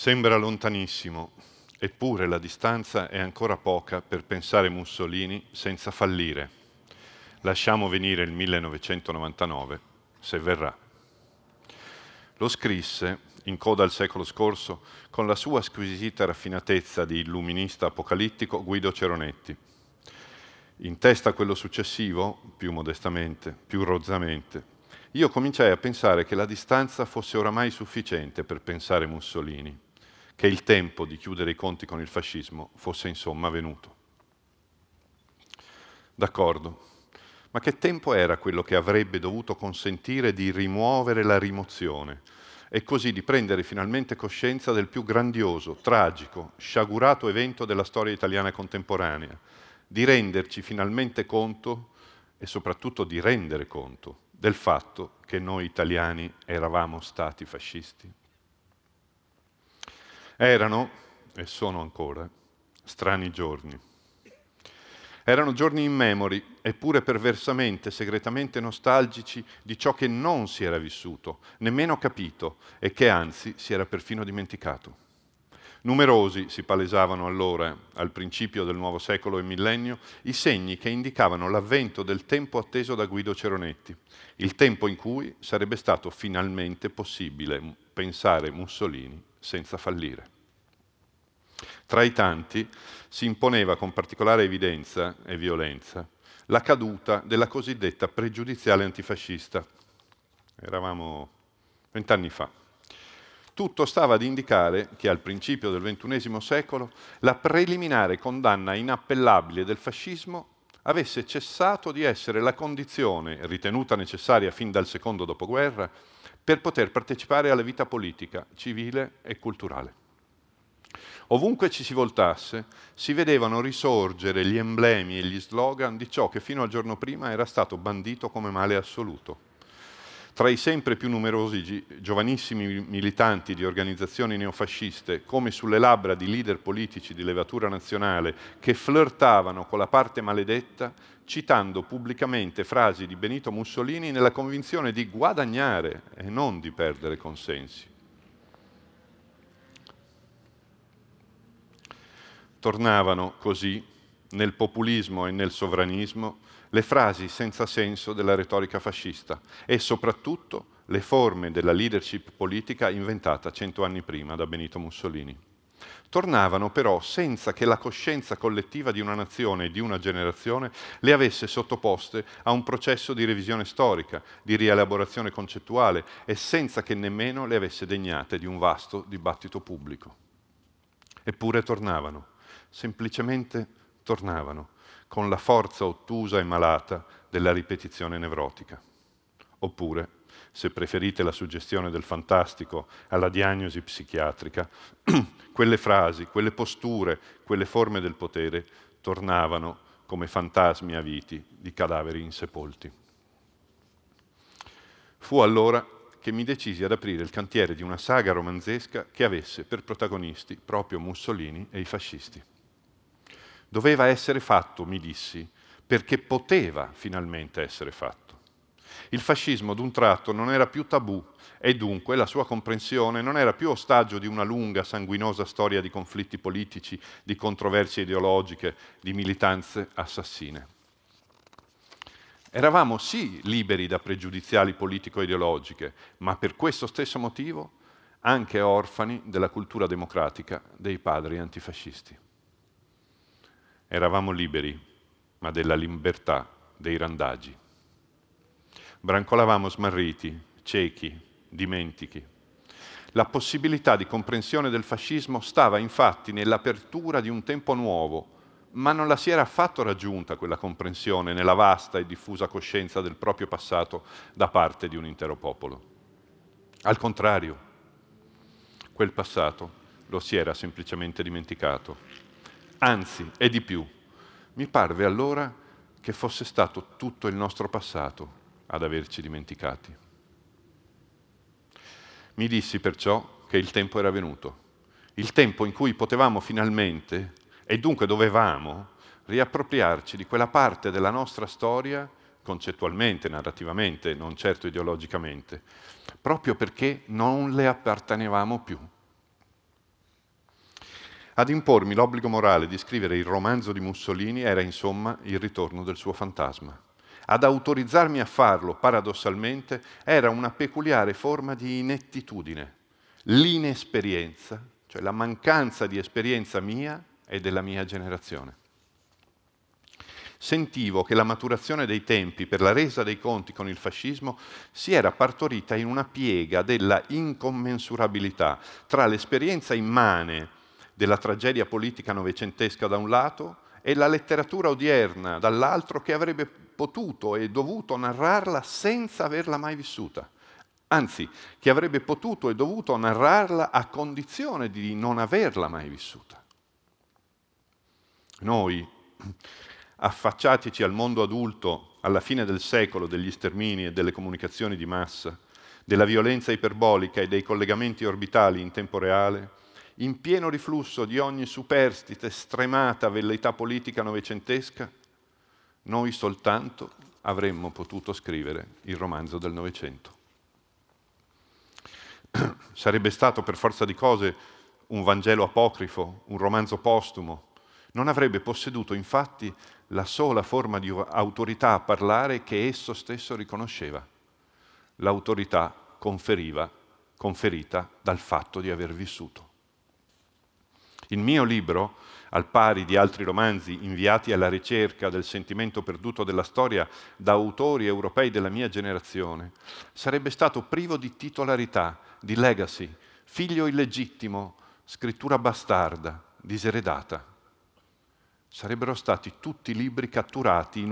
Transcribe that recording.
Sembra lontanissimo, eppure la distanza è ancora poca per pensare Mussolini senza fallire. Lasciamo venire il 1999, se verrà. Lo scrisse, in coda al secolo scorso, con la sua squisita raffinatezza di illuminista apocalittico Guido Ceronetti. In testa a quello successivo, più modestamente, più rozzamente, io cominciai a pensare che la distanza fosse oramai sufficiente per pensare Mussolini, che il tempo di chiudere i conti con il fascismo fosse insomma venuto. D'accordo, ma che tempo era quello che avrebbe dovuto consentire di rimuovere la rimozione e così di prendere finalmente coscienza del più grandioso, tragico, sciagurato evento della storia italiana contemporanea, di renderci finalmente conto e soprattutto di rendere conto del fatto che noi italiani eravamo stati fascisti? Erano, e sono ancora, strani giorni. Erano giorni immemori, eppure perversamente, segretamente nostalgici di ciò che non si era vissuto, nemmeno capito e che anzi si era perfino dimenticato. Numerosi si palesavano allora, al principio del nuovo secolo e millennio, i segni che indicavano l'avvento del tempo atteso da Guido Ceronetti, il tempo in cui sarebbe stato finalmente possibile pensare Mussolini senza fallire. Tra i tanti si imponeva con particolare evidenza e violenza la caduta della cosiddetta pregiudiziale antifascista. Eravamo 20 anni fa. Tutto stava ad indicare che al principio del XXI secolo la preliminare condanna inappellabile del fascismo avesse cessato di essere la condizione ritenuta necessaria fin dal secondo dopoguerra per poter partecipare alla vita politica, civile e culturale. Ovunque ci si voltasse, si vedevano risorgere gli emblemi e gli slogan di ciò che fino al giorno prima era stato bandito come male assoluto. Tra i sempre più numerosi giovanissimi militanti di organizzazioni neofasciste, come sulle labbra di leader politici di levatura nazionale che flirtavano con la parte maledetta, citando pubblicamente frasi di Benito Mussolini nella convinzione di guadagnare e non di perdere consensi. Tornavano così, nel populismo e nel sovranismo, le frasi senza senso della retorica fascista e soprattutto le forme della leadership politica inventata 100 anni prima da Benito Mussolini. Tornavano però senza che la coscienza collettiva di una nazione e di una generazione le avesse sottoposte a un processo di revisione storica, di rielaborazione concettuale e senza che nemmeno le avesse degnate di un vasto dibattito pubblico. Eppure tornavano. Semplicemente tornavano, con la forza ottusa e malata della ripetizione nevrotica. Oppure, se preferite la suggestione del fantastico alla diagnosi psichiatrica, quelle frasi, quelle posture, quelle forme del potere tornavano come fantasmi aviti di cadaveri insepolti. Fu allora che mi decisi ad aprire il cantiere di una saga romanzesca che avesse per protagonisti proprio Mussolini e i fascisti. Doveva essere fatto, mi dissi, perché poteva finalmente essere fatto. Il fascismo d'un tratto non era più tabù e dunque la sua comprensione non era più ostaggio di una lunga, sanguinosa storia di conflitti politici, di controversie ideologiche, di militanze assassine. Eravamo sì liberi da pregiudiziali politico-ideologiche, ma per questo stesso motivo anche orfani della cultura democratica dei padri antifascisti. Eravamo liberi, ma della libertà dei randagi. Brancolavamo smarriti, ciechi, dimentichi. La possibilità di comprensione del fascismo stava infatti nell'apertura di un tempo nuovo, ma non la si era affatto raggiunta quella comprensione nella vasta e diffusa coscienza del proprio passato da parte di un intero popolo. Al contrario, quel passato lo si era semplicemente dimenticato. Anzi, e di più, mi parve allora che fosse stato tutto il nostro passato ad averci dimenticati. Mi dissi perciò che il tempo era venuto, il tempo in cui potevamo finalmente, e dunque dovevamo, riappropriarci di quella parte della nostra storia, concettualmente, narrativamente, non certo ideologicamente, proprio perché non le appartenevamo più. Ad impormi l'obbligo morale di scrivere il romanzo di Mussolini era insomma il ritorno del suo fantasma. Ad autorizzarmi a farlo, paradossalmente, era una peculiare forma di inettitudine, l'inesperienza, cioè la mancanza di esperienza mia e della mia generazione. Sentivo che la maturazione dei tempi per la resa dei conti con il fascismo si era partorita in una piega della incommensurabilità tra l'esperienza immane della tragedia politica novecentesca da un lato e la letteratura odierna dall'altro, che avrebbe potuto e dovuto narrarla senza averla mai vissuta. Anzi, che avrebbe potuto e dovuto narrarla a condizione di non averla mai vissuta. Noi, affacciatici al mondo adulto alla fine del secolo degli stermini e delle comunicazioni di massa, della violenza iperbolica e dei collegamenti orbitali in tempo reale, in pieno riflusso di ogni superstite, stremata velleità politica novecentesca, noi soltanto avremmo potuto scrivere il romanzo del Novecento. Sarebbe stato per forza di cose un Vangelo apocrifo, un romanzo postumo. Non avrebbe posseduto infatti la sola forma di autorità a parlare che esso stesso riconosceva, l'autorità conferita dal fatto di aver vissuto. Il mio libro, al pari di altri romanzi inviati alla ricerca del sentimento perduto della storia da autori europei della mia generazione, sarebbe stato privo di titolarità, di legacy, figlio illegittimo, scrittura bastarda, diseredata. Sarebbero stati tutti libri catturati in